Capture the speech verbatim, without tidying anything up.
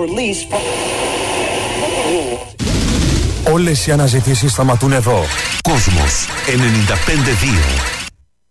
release. Όλες οι αναζητήσεις σταματούν εδώ. Κόσμος ενενήντα πέντε δύο.